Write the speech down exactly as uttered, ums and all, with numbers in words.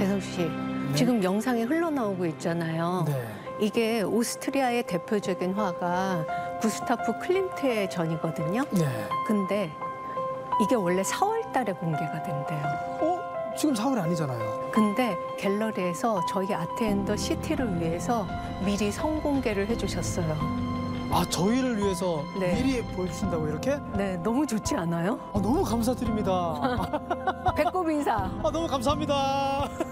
배성 씨, 네. 지금 영상이 흘러나오고 있잖아요. 네. 이게 오스트리아의 대표적인 화가 구스타프 클림트의 전이거든요. 네. 근데 이게 원래 사월 달에 공개가 된대요. 어? 지금 사월이 아니잖아요. 근데 갤러리에서 저희 아트앤더 시티를 위해서 미리 선공개를 해주셨어요. 아, 저희를 위해서 네. 미리 보여주신다고 이렇게? 네, 너무 좋지 않아요? 아, 너무 감사드립니다. 배꼽 인사. 아, 너무 감사합니다.